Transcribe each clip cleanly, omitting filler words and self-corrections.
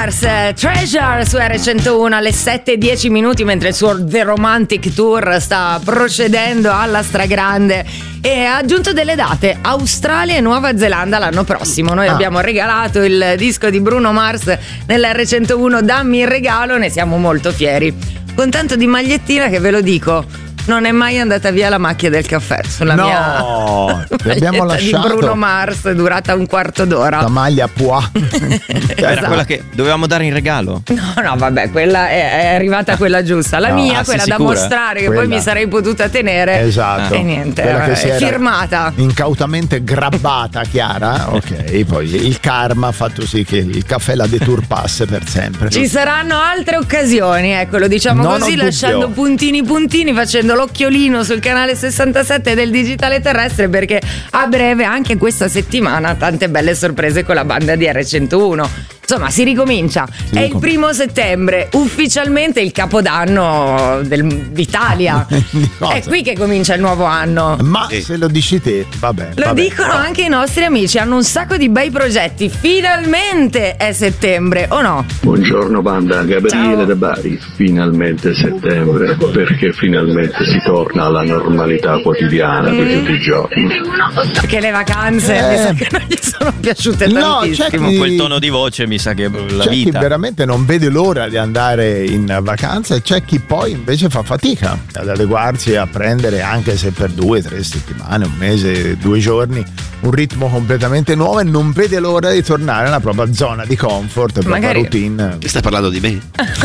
Mars, Treasure su R101 alle 7:10 mentre il suo The Romantic Tour sta procedendo alla stragrande e ha aggiunto delle date: Australia e Nuova Zelanda l'anno prossimo. Noi abbiamo regalato il disco di Bruno Mars nell'R101 Dammi il regalo, ne siamo molto fieri, con tanto di magliettina che ve lo dico, non è mai andata via la macchia del caffè sulla mia abbiamo lasciato di Bruno Mars, è durata un quarto d'ora. La maglia Pois. Era quella che dovevamo dare in regalo. No, vabbè, quella è arrivata quella giusta. La mia, quella da mostrare, che poi mi sarei potuta tenere. Esatto. E niente, che si era firmata. Incautamente grabbata, Chiara. Ok, poi il karma ha fatto sì che il caffè la deturpasse per sempre. Ci saranno altre occasioni, ecco, lo diciamo Non così, ho lasciando dubbio. puntini, facendo l'occhiolino sul canale 67 del Digitale Terrestre, perché a breve, anche questa settimana, tante belle sorprese con la banda di R101. Insomma, si ricomincia. È il 1° settembre, ufficialmente il capodanno d'Italia. È qui che comincia il nuovo anno. Ma se lo dici te, vabbè. Lo dicono anche i nostri amici, hanno un sacco di bei progetti. Finalmente è settembre, o no? Buongiorno banda, Gabriele da Bari. Finalmente settembre, perché finalmente si torna alla normalità quotidiana di tutti i giorni. Perché le vacanze mi sa che non gli sono piaciute tantissimo. Con quel tono di voce mi sa che la c'è vita. chi veramente non vede l'ora di andare in vacanza e c'è chi poi invece fa fatica ad adeguarsi a prendere, anche se per 2-3 settimane, un mese, 2 giorni, un ritmo completamente nuovo e non vede l'ora di tornare nella propria zona di comfort, propria Magari routine. Stai parlando di me?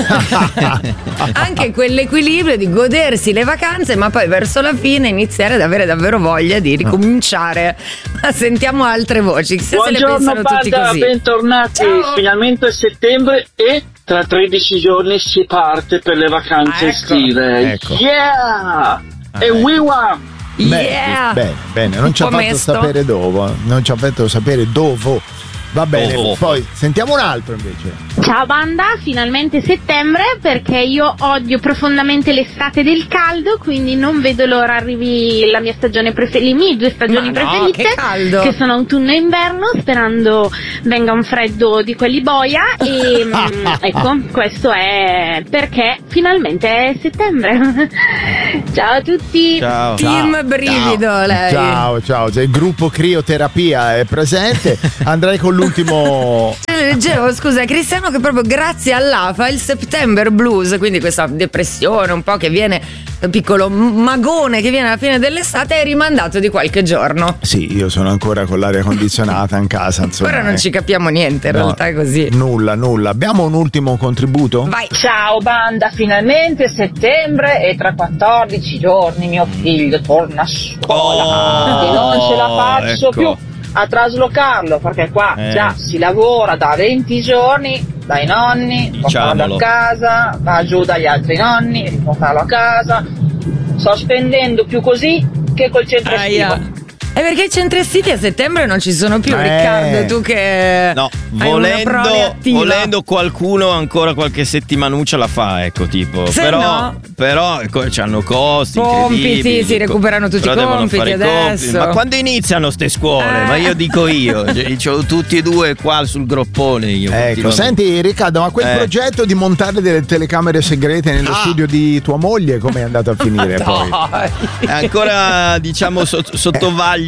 Anche quell'equilibrio di godersi le vacanze, ma poi verso la fine iniziare ad avere davvero voglia di ricominciare. Ma sentiamo altre voci, chissà se le pensano tutti così. Bentornati. Ciao. Finalmente è settembre e tra 13 giorni si parte per le vacanze estive. Ecco. Yeah! E wiwa! Yeah! Bene, non ci ha Un po' fatto mesto. sapere dove. Non ci ha fatto sapere dove. Va bene, poi sentiamo un altro invece. Ciao banda, finalmente settembre, perché io odio profondamente l'estate del caldo, quindi non vedo l'ora arrivi la mia stagione preferita, le mie 2 stagioni preferite, che caldo. che sono autunno e inverno, sperando venga un freddo di quelli boia e ecco, questo è perché finalmente è settembre. Ciao a tutti. Ciao. Team brivido, lei. Ciao, se il gruppo crioterapia è presente, andrei con l'ultimo. Leggevo, scusa, Cristiano, che proprio grazie all'AFA il September Blues, quindi questa depressione un po' che viene, un piccolo magone che viene alla fine dell'estate, è rimandato di qualche giorno. Sì, io sono ancora con l'aria condizionata in casa, insomma. Ora non ci capiamo niente, in realtà è così. Nulla. Abbiamo un ultimo contributo? Vai. Ciao banda, finalmente settembre e tra 14 giorni mio figlio torna a scuola e non ce la faccio più a traslocarlo, perché qua già si lavora da 20 giorni dai nonni, portarlo a casa, va giù dagli altri nonni, riportarlo a casa. Sto spendendo più così che col centro estivo. È perché i centri estivi a settembre non ci sono più, Riccardo, tu che no, hai una prole attiva. volendo qualcuno ancora qualche settimanuccia la fa, ecco, tipo. Se Però c'hanno costi compiti, incredibili, si recuperano tutti i compiti adesso. Ma quando iniziano ste scuole? Ma io dico io ho tutti e due qua sul groppone io. Ecco, senti Riccardo, ma quel progetto di montare delle telecamere segrete nello studio di tua moglie come è andato a finire poi? È ancora diciamo sottovaglio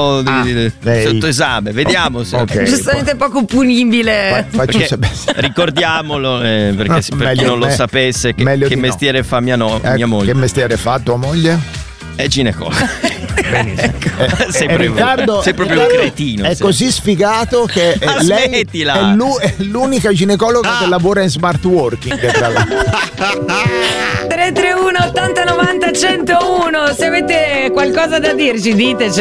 sotto esame, vediamo se giustamente poco punibile. Ricordiamolo perché per chi non lo sapesse che mestiere fa mia moglie. Che mestiere fa tua moglie? È ginecologa. Sei Riccardo, proprio un cretino. È così sfigato che lei è l'unica ginecologa che lavora in smart working. 331 80 90 101. Se avete qualcosa da dirci, ditecelo.